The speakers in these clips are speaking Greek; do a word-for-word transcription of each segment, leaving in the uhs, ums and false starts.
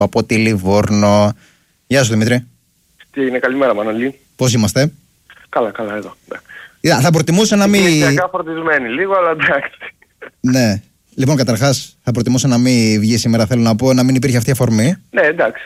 από τη Λιβόρνο. Γεια σου Δημήτρη. Τι είναι, καλημέρα Μανολή. Πώς είμαστε? Καλά, καλά εδώ. Θα προτιμούσα να μην... Εκκλησιακά φορτισμένη λίγο, αλλά εντάξει. Ναι. Λοιπόν, καταρχάς, θα προτιμούσα να μην βγει σήμερα, θέλω να πω, να μην υπήρχε αυτή η αφορμή. Ναι, εντάξει.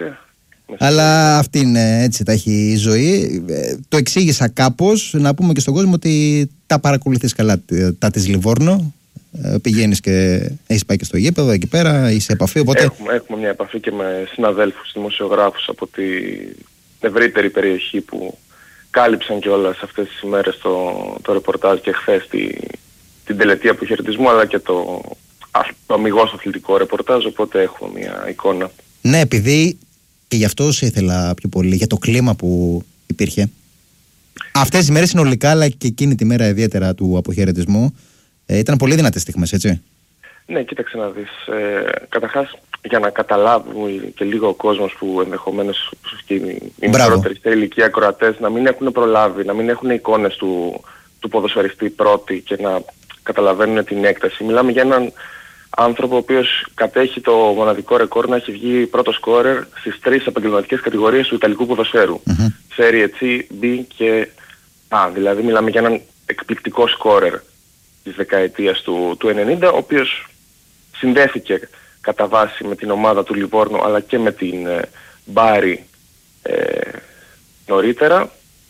Αλλά αυτή είναι, έτσι τα έχει η ζωή. Ε, το εξήγησα κάπως, να πούμε και στον κόσμο ότι τα παρακολουθείς καλά τα της Λιβόρνο. Ε, πηγαίνεις και έχεις πάει και στο γήπεδο εκεί πέρα, είσαι σε επαφή. Οπότε... Έχουμε, έχουμε μια επαφή και με συναδέλφους, δημοσιογράφους από την ευρύτερη περιοχή που κάλυψαν και όλες αυτές τις ημέρες το, το ρεπορτάζ και χθες τη, την τελετή αποχαιρετισμού, αλλά και το, το αμιγώς αθλητικό ρεπορτάζ, οπότε έχουμε μια εικόνα. Ναι, επειδή και γι' αυτό σε ήθελα πιο πολύ, για το κλίμα που υπήρχε. Αυτές τις μέρες συνολικά, αλλά και εκείνη τη μέρα ιδιαίτερα του αποχαιρετισμού, ε, ήταν πολύ δυνατές στιγμές, έτσι. Ναι, κοίταξε να δεις. Ε, καταρχάς, για να καταλάβουν και λίγο ο κόσμος που ενδεχομένως και οι μικρότεροι σε ηλικία ακροατές να μην έχουν προλάβει, να μην έχουν εικόνες του, του ποδοσφαιριστή πρώτη και να καταλαβαίνουν την έκταση. Μιλάμε για έναν άνθρωπο ο οποίος κατέχει το μοναδικό ρεκόρ να έχει βγει πρώτο σκόρερ στις τρεις επαγγελματικές κατηγορίες του Ιταλικού ποδοσφαίρου. Mm-hmm. Serie C, B και A. Δηλαδή μιλάμε για έναν εκπληκτικό σκόρερ της δεκαετίας του, του ενενήντα, ο οποίος συνδέθηκε κατά βάση με την ομάδα του Λιβόρνο αλλά και με την ε, Μπάρι ε, νωρίτερα.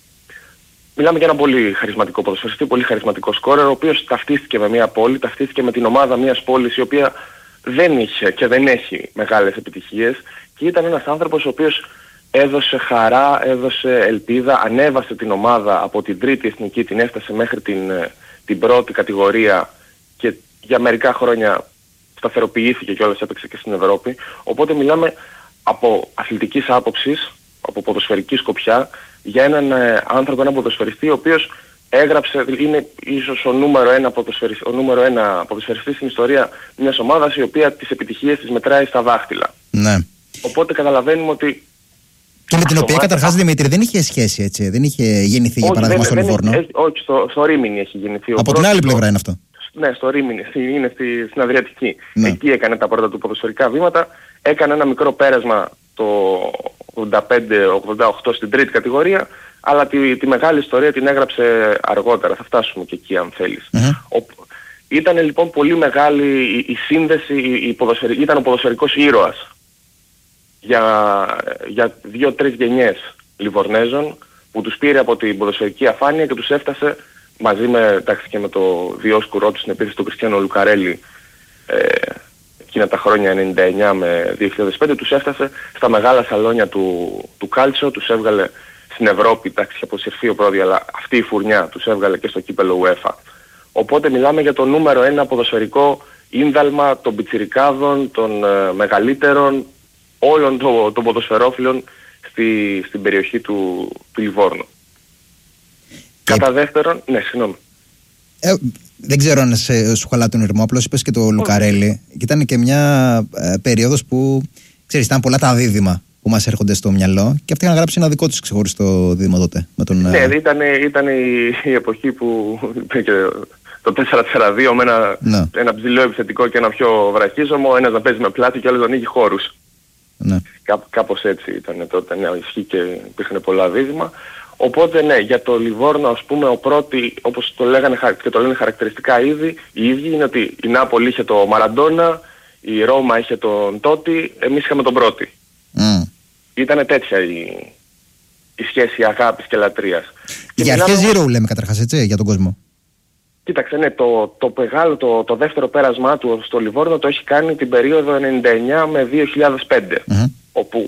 Μιλάμε για έναν πολύ χαρισματικό ποδοσφαιριστή, πολύ χαρισματικό σκόρερ, ο οποίος ταυτίστηκε με μια πόλη, ταυτίστηκε με την ομάδα μιας πόλης η οποία δεν είχε και δεν έχει μεγάλες επιτυχίες και ήταν ένας άνθρωπος ο οποίος έδωσε χαρά, έδωσε ελπίδα, ανέβασε την ομάδα από την τρίτη εθνική, την έφτασε μέχρι την, την πρώτη κατηγορία και για μερικά χρόνια σταθεροποιήθηκε και όλες έπαιξε και στην Ευρώπη. Οπότε μιλάμε από αθλητικής άποψης, από ποδοσφαιρική σκοπιά, για έναν ε, άνθρωπο, έναν ποδοσφαιριστή, ο οποίος έγραψε, είναι ίσως ο νούμερο ένα ποδοσφαιριστής, ο νούμερο ένα ποδοσφαιριστής στην ιστορία μιας ομάδας η οποία τις επιτυχίες της μετράει στα δάχτυλα. Ναι. Οπότε καταλαβαίνουμε ότι... Και με την οποία καταρχάς Δημήτρη δεν είχε σχέση, έτσι, δεν είχε γεννηθεί για παράδειγμα στο Λιβόρνο. Όχι, στο, στο Ρίμινι έχει γεννηθεί. Από την άλλη πλευρά είναι αυτό. Ναι, στο Ρίμινι, είναι στη, στην Αδριατική. Ναι. Εκεί έκανε τα πρώτα του ποδοσφαιρικά βήματα, έκανε ένα μικρό πέρασμα το ογδόντα πέντε ογδόντα οκτώ στην τρίτη κατηγορία, αλλά τη, τη μεγάλη ιστορία την έγραψε αργότερα, θα φτάσουμε και εκεί αν θέλεις. Mm-hmm. Ο, ήταν λοιπόν πολύ μεγάλη η, η σύνδεση, η, η ποδοσφαιρι, ήταν ο ποδοσφαιρικός ήρωας για, για δύο-τρεις γενιές Λιβορνέζων που τους πήρε από την ποδοσφαιρική αφάνεια και τους έφτασε μαζί με, εντάξει, και με το διόσκουρό του στην επίθεση του Κριστιάνο Λουκαρέλη ε, εκείνα τα χρόνια ενενήντα εννιά με δύο χιλιάδες πέντε, τους έφτασε στα μεγάλα σαλόνια του, του Κάλτσο, τους έβγαλε στην Ευρώπη, εντάξει, είχε αποσυρθεί ο πρώτη, αλλά αυτή η φουρνιά τους έβγαλε και στο κύπελο UEFA. Οπότε μιλάμε για το νούμερο ένα ποδοσφαιρικό ίνδαλμα των πιτσιρικάδων, των ε, μεγαλύτερων, όλων των το ποδοσφαιρόφιλων στη, στην περιοχή του, του Λιβόρνου. Και... Κατά δεύτερον, ναι, συγγνώμη. Ε, δεν ξέρω αν σε, σου χαλά τον ρυθμό, απλώς είπες και το Λουκαρέλη. Και ήταν και μια ε, περίοδος που, ξέρεις, ήταν πολλά τα δίδυμα που μας έρχονται στο μυαλό και αυτοί είχαν γράψει ένα δικό τους ξεχωριστό δίδυμο τότε. Με τον, ναι, ε... ήταν, ήταν η, η εποχή που το τέσσερα τέσσερα δύο με ένα, ναι. ένα ψηλό επιθετικό και ένα πιο βραχίζωμο, ένας να παίζει με πλάτη και ο άλλος να ανοίγει χώρους. Ναι. Κά, κάπως έτσι ήταν τότε, ναι, ισχύει και υπήρχαν πολλά δίδυμα. Οπότε ναι, για το Λιβόρνο ας πούμε ο πρώτη, όπως το λέγανε και το λένε χαρακτηριστικά ήδη, οι ίδιοι είναι ότι η Νάπολη είχε το Μαραντόνα, η Ρώμα είχε τον Τότι, εμείς είχαμε τον πρώτη. Mm. Ήτανε τέτοια η, η σχέση αγάπης και λατρείας. Για αρχές Zero λέμε καταρχάς, έτσι, για τον κόσμο. Κοίταξε, ναι, το, το μεγάλο, το, το δεύτερο πέρασμά του στο Λιβόρνο το έχει κάνει την περίοδο ενενήντα εννιά με δύο χιλιάδες πέντε, mm-hmm. όπου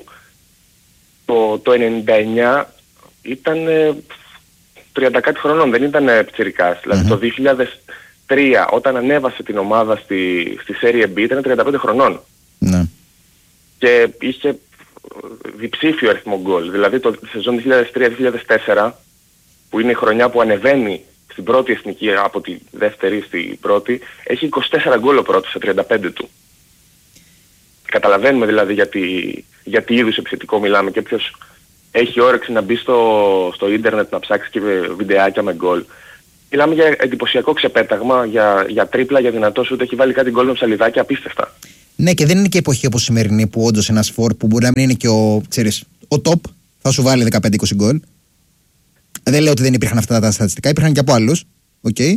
το, το ενενήντα εννιά ήταν ε, τριάντα κάτι χρονών, δεν ήταν ε, πιτσιρικάς. Δηλαδή mm-hmm. το δύο χιλιάδες τρία όταν ανέβασε την ομάδα στη, στη Serie B ήταν τριάντα πέντε χρονών. Mm-hmm. Και είχε διψήφιο αριθμό γκολ. Δηλαδή το σεζόν δύο χιλιάδες τρία δύο χιλιάδες τέσσερα που είναι η χρονιά που ανεβαίνει στην πρώτη εθνική από τη δεύτερη στην πρώτη, έχει είκοσι τέσσερα γκολ ο πρώτος σε τριάντα πέντε του. Καταλαβαίνουμε δηλαδή γιατί, γιατί είδους επιθετικό μιλάμε και ποιος έχει όρεξη να μπει στο, στο ίντερνετ να ψάξει και βιντεάκια με γκολ. Μιλάμε για εντυπωσιακό ξεπέταγμα, για, για τρίπλα, για δυνατό σούτ, έχει βάλει κάτι γκολ με ψαλιδάκια απίστευτα. Ναι, και δεν είναι και εποχή όπως σημερινή που όντως ένας φορ που μπορεί να μην είναι και ο, ξέρεις, ο top θα σου βάλει δεκαπέντε είκοσι γκολ. Δεν λέω ότι δεν υπήρχαν αυτά τα στατιστικά, υπήρχαν και από άλλους. Okay,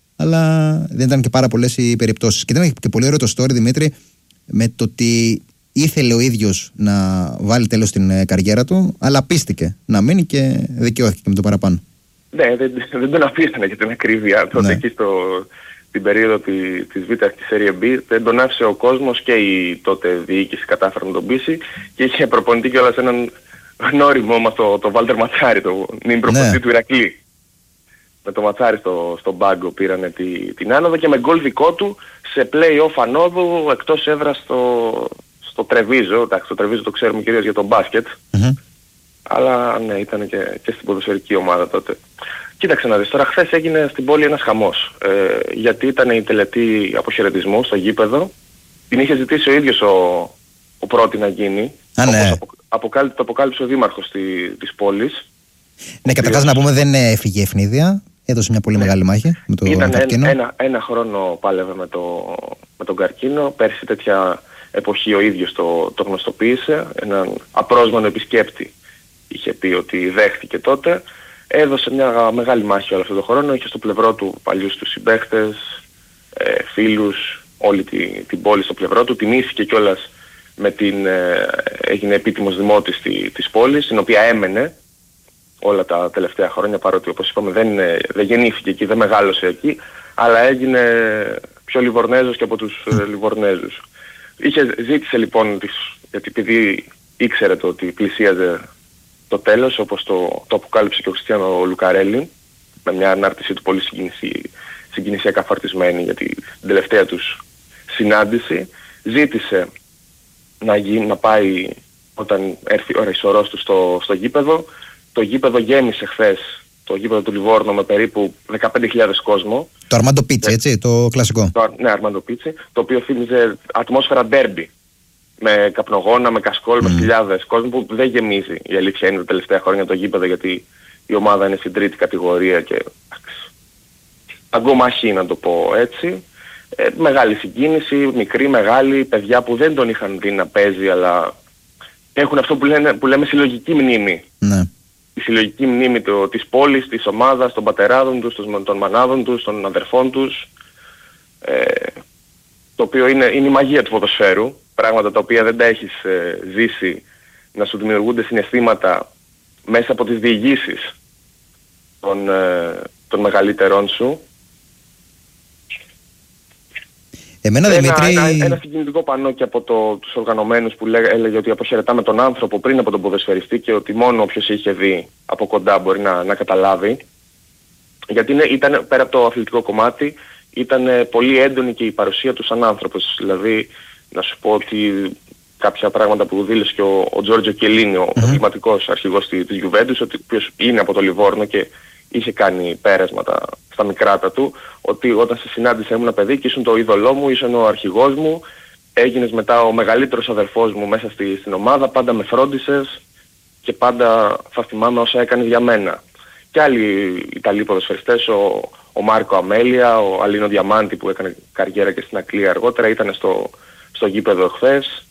αλλά δεν ήταν και πάρα πολλές οι περιπτώσεις. Και ήταν και πολύ ωραίο το story, Δημήτρη, με το ότι ήθελε ο ίδιος να βάλει τέλος στην καριέρα του, αλλά πίστηκε να μείνει και δικαιώθηκε με το παραπάνω. Ναι, δεν, δεν τον αφήσανε για την ακρίβεια τότε, ναι. Εκεί στο, την περίοδο τη, της Β' στη Serie B. Δεν τον άφησε ο κόσμος και η τότε διοίκηση κατάφερε να τον πείσει και είχε προπονητή κιόλας έναν γνώριμο μας, το, το Βάλτερ Ματσάρη, το νυν προπονητή ναι. του Ηρακλή. Με το Ματσάρι στο, στον πάγκο πήρανε τη, την άνοδο και με γκολ δικό του σε play-off ανόδου εκτός έδρας στο, στο Τρεβίζο. Εντάξει, το Τρεβίζο το ξέρουμε κυρίως για το μπάσκετ. Mm-hmm. Αλλά ναι, ήταν και, και στην ποδοσφαιρική ομάδα τότε. Κοίταξε να δεις, τώρα χθες έγινε στην πόλη ένας χαμός. Ε, γιατί ήταν η τελετή αποχαιρετισμού στο γήπεδο. Την είχε ζητήσει ο ίδιος ο, ο πρώτη να γίνει. Α, ναι. Όπως απο, αποκάλυψε, το αποκάλυψε ο δήμαρχος τη, της πόλης. Ναι, καταρχάς να πούμε δεν έφυγε η ευνίδια. Έδωσε μια πολύ ναι. μεγάλη μάχη με το Ήταν καρκίνο. Ένα, ένα χρόνο πάλευε με, το, με τον καρκίνο. Πέρσι τέτοια εποχή ο ίδιος το, το γνωστοποίησε. Έναν απρόσμενο επισκέπτη είχε πει ότι δέχτηκε τότε. Έδωσε μια μεγάλη μάχη όλο αυτό το χρόνο. Είχε στο πλευρό του παλιούς του συμπαίχτες, ε, φίλους, όλη την, την πόλη στο πλευρό του. Τιμήθηκε κιόλας με την... Ε, έγινε επίτιμος δημότης τη, της πόλης, στην οποία έμενε όλα τα τελευταία χρόνια, παρότι όπως είπαμε δεν, δεν γεννήθηκε εκεί, δεν μεγάλωσε εκεί, αλλά έγινε πιο Λιβορνέζος και από τους mm. Λιβορνέζους. Είχε, ζήτησε λοιπόν, τις, γιατί επειδή ήξερε το ότι πλησίαζε το τέλος, όπως το, το αποκάλυψε και ο Χριστιανό Λουκαρέλη, με μια ανάρτησή του πολύ συγκινησί, συγκινησιακά φορτισμένη για την τελευταία τους συνάντηση, ζήτησε να, γι, να πάει όταν έρθει η ώρα ισορρός του στο, στο γήπεδο. Το γήπεδο γέμισε χθες, το γήπεδο του Λιβόρνο, με περίπου δεκαπέντε χιλιάδες κόσμο. Το Αρμάντο Πίτσι, έτσι, το κλασικό. Το, ναι, Αρμάντο Πίτσι, το οποίο θύμιζε ατμόσφαιρα ντέρμπι. Με καπνογόνα, με κασκόλ, mm. με χιλιάδες κόσμο που δεν γεμίζει. Η αλήθεια είναι τα τελευταία χρόνια το γήπεδο, γιατί η ομάδα είναι στην τρίτη κατηγορία και αγκομαχή να το πω έτσι. Ε, μεγάλη συγκίνηση, μικρή, μεγάλη, παιδιά που δεν τον είχαν δει να παίζει, αλλά έχουν αυτό που, λένε, που λέμε συλλογική μνήμη. Ναι. Η συλλογική μνήμη το, της πόλης, της ομάδας, των πατεράδων τους, των, των μανάδων τους, των αδερφών τους. Ε, το οποίο είναι, είναι η μαγεία του ποδοσφαίρου. Πράγματα τα οποία δεν τα έχεις ε, ζήσει, να σου δημιουργούνται συναισθήματα μέσα από τις διηγήσεις των, ε, των μεγαλύτερών σου. Εμένα, ένα, Δημήτρη... ένα, ένα συγκινητικό πανό και από το, τους οργανωμένους που λέγε, έλεγε ότι αποχαιρετάμε τον άνθρωπο πριν από τον ποδοσφαιριστή και ότι μόνο όποιος είχε δει από κοντά μπορεί να, να καταλάβει. Γιατί είναι, ήταν, πέρα από το αθλητικό κομμάτι, ήταν πολύ έντονη και η παρουσία του σαν άνθρωπος. Δηλαδή, να σου πω ότι κάποια πράγματα που δήλωσε και ο, ο Τζόρτζο Κελίνι, ο επαγγελματικός mm-hmm. αρχηγός της, της Γιουβέντους, ότι ο οποίος είναι από το Λιβόρνο και είχε κάνει πέρασματα στα μικράτα του, ότι όταν σε συνάντησα ήμουν παιδί και ήσουν το είδωλό μου, ήσουν ο αρχηγός μου, έγινες μετά ο μεγαλύτερος αδερφός μου μέσα στη, στην ομάδα, πάντα με φρόντισες και πάντα θα θυμάμαι όσα έκανες για μένα. Και άλλοι Ιταλοί ποδοσφαιριστές, ο, ο Μάρκο Αμέλια, ο Αλίνο Διαμάντη που έκανε καριέρα και στην Αγγλία αργότερα, ήταν στο, στο γήπεδο χθες,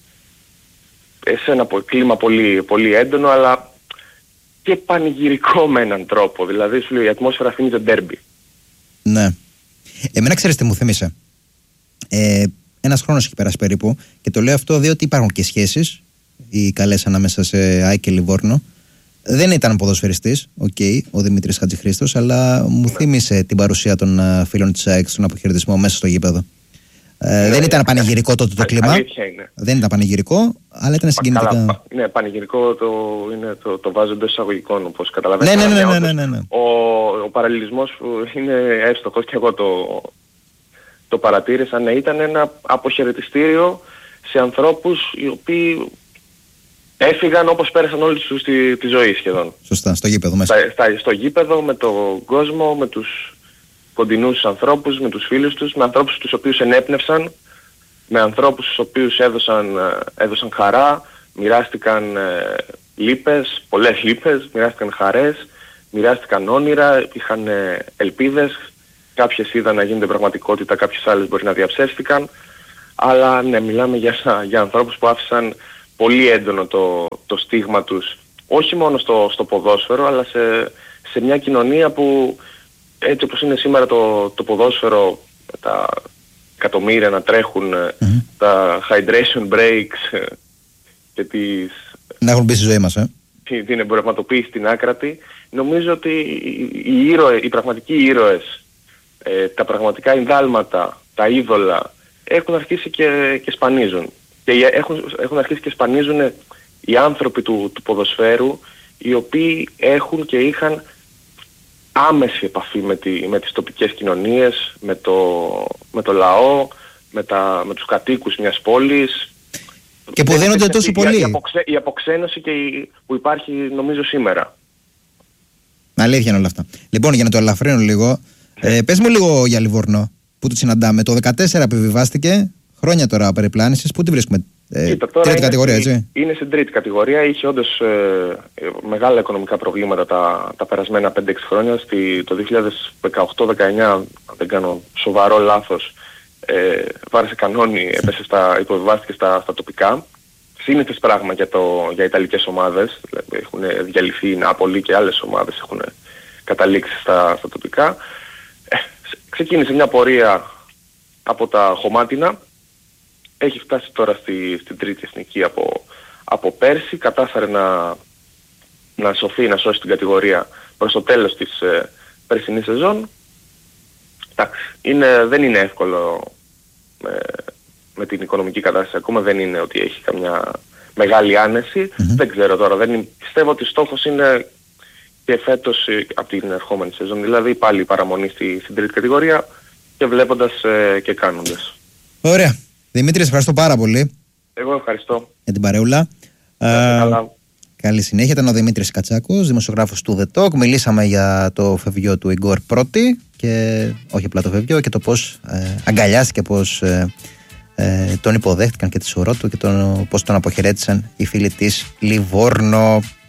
σε ένα κλίμα πολύ, πολύ έντονο, αλλά και πανηγυρικό με έναν τρόπο. Δηλαδή σου λέει η ατμόσφαιρα θυμίζει ντέρμπι. Ναι. Εμένα ξέρεις τι μου θύμισε. Ε, ένας χρόνος έχει περάσει περίπου και το λέω αυτό διότι υπάρχουν και σχέσεις οι καλές ανάμεσα σε ΑΕΚ και Λιβόρνο. Δεν ήταν ποδοσφαιριστής, okay, ο Δημήτρης Χατζηχρήστος, αλλά μου ναι. θύμισε την παρουσία των uh, φίλων της ΑΕΚ στον αποχαιρετισμό μέσα στο γήπεδο. Ε, ναι, δεν ήταν πανηγυρικό τότε το κλίμα. Δεν ήταν πανηγυρικό, αλλά ήταν συγκινητικά. Καλά, ναι, πανηγυρικό το, είναι, το, το βάζω εντός εισαγωγικών, όπως καταλαβαίνετε. Ναι, ναι, ναι, ναι, ναι, ναι. Ο, ο παραλληλισμός είναι εύστοχος και εγώ το, το παρατήρησα. Ναι, ήταν ένα αποχαιρετιστήριο σε ανθρώπους οι οποίοι έφυγαν όπως πέρασαν όλοι τους τη, τη ζωή σχεδόν. Σωστά, στο γήπεδο μέσα. Στα, στα, στο γήπεδο, με τον κόσμο, με τους κοντινούς ανθρώπους, με τους φίλους τους, με ανθρώπους τους οποίους ενέπνευσαν, με ανθρώπους τους οποίους έδωσαν, έδωσαν χαρά, μοιράστηκαν ε, λύπες, πολλές λύπες, μοιράστηκαν χαρές, μοιράστηκαν όνειρα, είχαν ε, ελπίδες, κάποιες είδαν να γίνονται πραγματικότητα, κάποιες άλλες μπορεί να διαψεύστηκαν, Αλλά ναι, μιλάμε για, για ανθρώπους που άφησαν πολύ έντονο το, το στίγμα τους, όχι μόνο στο, στο ποδόσφαιρο, αλλά σε, σε μια κοινωνία που έτσι όπως είναι σήμερα το, το ποδόσφαιρο, τα εκατομμύρια να τρέχουν, mm-hmm. τα hydration breaks και τις... Να έχουν μπει στη ζωή μας, ε. την εμπορευματοποίηση στην άκρατη, νομίζω ότι οι, ήρωες, οι πραγματικοί ήρωες, ε, τα πραγματικά ενδάλματα, τα είδωλα, έχουν αρχίσει και, και σπανίζουν. Και έχουν, έχουν αρχίσει και σπανίζουν οι άνθρωποι του, του ποδοσφαίρου, οι οποίοι έχουν και είχαν άμεση επαφή με, τη, με τις τοπικές κοινωνίες, με το, με το λαό, με, τα, με τους κατοίκους μιας πόλης. Και που δίνονται τόσο πολύ. Η, αποξέ, η αποξένωση και η, που υπάρχει νομίζω σήμερα. Αλήθεια είναι όλα αυτά. Λοιπόν, για να το ελαφρύνω λίγο, ε, πες μου λίγο για Λιβόρνο, που το συναντάμε. Το δεκατέσσερα επιβιβάστηκε, χρόνια τώρα περιπλάνησης. Πού τη βρίσκουμε? Ε, Κοίτα, τώρα τρίτη είναι κατηγορία, στη, έτσι. Είναι στην τρίτη κατηγορία. Είχε όντως ε, μεγάλα οικονομικά προβλήματα τα, τα περασμένα πέντε έξι χρόνια. Στη, το δύο χιλιάδες δεκαοκτώ δεκαεννιά, αν δεν κάνω σοβαρό λάθος, ε, βάρεσε κανόνι, έπεσε στα, υποβιβάστηκε στα, στα τοπικά. Σύνηθες πράγμα για, το, για ιταλικές ομάδες. Δηλαδή έχουν διαλυθεί η Νάπολη και άλλες ομάδες έχουν καταλήξει στα, στα τοπικά. Ε, ξεκίνησε μια πορεία από τα χωμάτινα. Έχει φτάσει τώρα στη, στην τρίτη εθνική από, από πέρσι. Κατάφερε να, να σωθεί, να σώσει την κατηγορία προς το τέλος της ε, περσινής σεζόν. Εντάξει, είναι, δεν είναι εύκολο με, με την οικονομική κατάσταση. Ακόμα δεν είναι ότι έχει καμιά μεγάλη άνεση. Mm-hmm. Δεν ξέρω τώρα. Δεν είναι, πιστεύω ότι στόχος είναι και φέτος από την ερχόμενη σεζόν. Δηλαδή πάλι η παραμονή στη, στην τρίτη κατηγορία και βλέποντας ε, και κάνοντας. Ωραία. Δημήτρη, ευχαριστώ πάρα πολύ. Εγώ ευχαριστώ. Για την παρεούλα. Καλά. Καλή συνέχεια. Ήταν ο Δημήτρης Κατσάκος, δημοσιογράφος του The Talk. Μιλήσαμε για το φευγιό του Ιγκόρ πρώτη και όχι απλά το φευγιό, και το πώς ε, αγκαλιάστηκε, πώς ε, ε, τον υποδέχτηκαν και τη σωρό του και τον, πώς τον αποχαιρέτησαν οι φίλοι της Λιβόρνο.